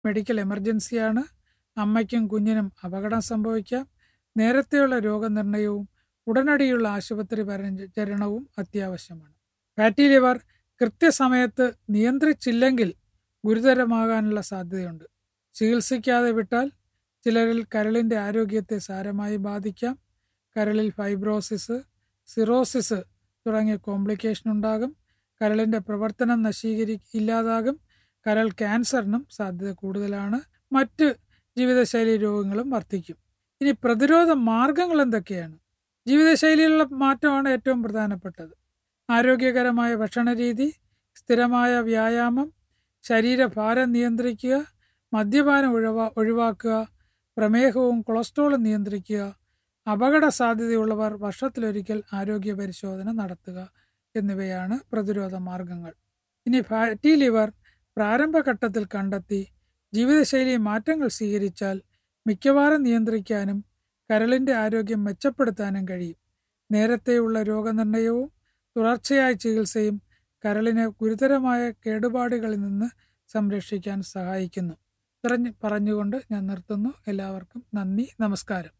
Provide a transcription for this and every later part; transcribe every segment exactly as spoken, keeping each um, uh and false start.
Medical എമർജൻസിയാണ്. അമ്മയ്ക്കും കുഞ്ഞിനും അപകടം സംഭവിക്കാം. നേരത്തെയുള്ള രോഗനിർണയവും ഉടനടിയുള്ള ആശുപത്രി പരിചരണവും അത്യാവശ്യമാണ്. ഫാറ്റി ലിവർ കൃത്യസമയത്ത് നിയന്ത്രിച്ചില്ലെങ്കിൽ ഗുരുതരമാകാനുള്ള സാധ്യതയുണ്ട്. ചികിത്സിക്കാതെ വിട്ടാൽ ചിലരിൽ കരളിൻ്റെ ആരോഗ്യത്തെ സാരമായി ബാധിക്കാം. കരളിൽ ഫൈബ്രോസിസ്, സിറോസിസ് തുടങ്ങിയ കോംപ്ലിക്കേഷൻ ഉണ്ടാകും. കരളിൻ്റെ പ്രവർത്തനം നശീകരി ഇല്ലാതാകും. കരൾ ക്യാൻസറിനും സാധ്യത കൂടുതലാണ്. മറ്റ് ജീവിതശൈലി രോഗങ്ങളും വർദ്ധിക്കും. ഇനി പ്രതിരോധ മാർഗങ്ങൾ എന്തൊക്കെയാണ്? ജീവിതശൈലിയിലുള്ള മാറ്റമാണ് ഏറ്റവും പ്രധാനപ്പെട്ടത്. ആരോഗ്യകരമായ ഭക്ഷണരീതി, സ്ഥിരമായ വ്യായാമം, ശരീരഭാരം നിയന്ത്രിക്കുക, മദ്യപാനം ഒഴിവാ ഒഴിവാക്കുക പ്രമേഹവും കൊളസ്ട്രോളും നിയന്ത്രിക്കുക, അപകട സാധ്യതയുള്ളവർ വർഷത്തിലൊരിക്കൽ ആരോഗ്യ പരിശോധന നടത്തുക എന്നിവയാണ് പ്രതിരോധ മാർഗങ്ങൾ. ഇനി ഫാറ്റി ലിവർ പ്രാരംഭഘട്ടത്തിൽ കണ്ടെത്തി ജീവിതശൈലി മാറ്റങ്ങൾ സ്വീകരിച്ചാൽ മിക്കവാറും നിയന്ത്രിക്കാനും കരളിൻ്റെ ആരോഗ്യം മെച്ചപ്പെടുത്താനും കഴിയും. നേരത്തെയുള്ള രോഗനിർണയവും തുടർച്ചയായ ചികിത്സയും കരളിനെ ഗുരുതരമായ കേടുപാടുകളിൽ നിന്ന് സംരക്ഷിക്കാൻ സഹായിക്കുന്നു. ഇത്രഞ്ഞ് പറഞ്ഞുകൊണ്ട് ഞാൻ നിർത്തുന്നു. എല്ലാവർക്കും നന്ദി, നമസ്കാരം.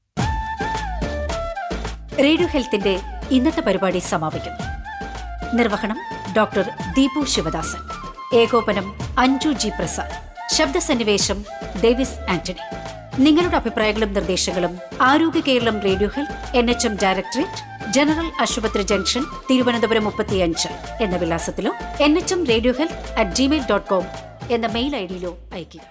റേഡിയോ ഹെൽത്തിന്റെ ഇന്നത്തെ പരിപാടി സമാപിക്കുന്നു. നിർവഹണം ഡോക്ടർ ദീപു ശിവദാസൻ. ഏകോപനം അഞ്ജു ജി പ്രസാദ്. ശബ്ദസന്നിവേശം ഡേവിസ് ആന്റണി. നിങ്ങളുടെ അഭിപ്രായങ്ങളും നിർദ്ദേശങ്ങളും ആരോഗ്യ Keralam radio health N H M directorate, general ആശുപത്രി ജംഗ്ഷൻ, തിരുവനന്തപുരം മുപ്പത്തിയഞ്ച് എന്ന വിലാസത്തിലോ N H M radio health at Gmail dot com എന്ന മെയിൽ ഐ ഡിയിലോ അയയ്ക്കുക.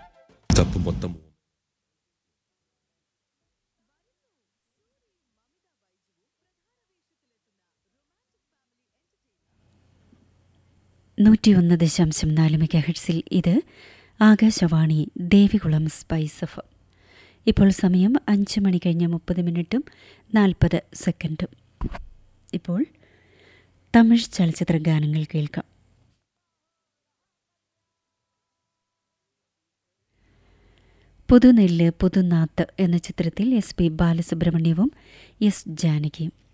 നൂറ്റിയൊന്ന് ദശാംശം നാല് മെഗാ ഹെർട്സിൽ ഇത് ആകാശവാണി ദേവികുളം സ്പൈസ് എഫ്. ഇപ്പോൾ സമയം അഞ്ച് മണി കഴിഞ്ഞ് മുപ്പത് മിനിറ്റും നാൽപ്പത് സെക്കൻഡും. ഇപ്പോൾ തമിഴ് ചലച്ചിത്ര ഗാനങ്ങൾ കേൾക്കാം. പുതുനെല്ല് പുതുനാത്ത് എന്ന ചിത്രത്തിൽ എസ് പി ബാലസുബ്രഹ്മണ്യവും എസ് ജാനകിയും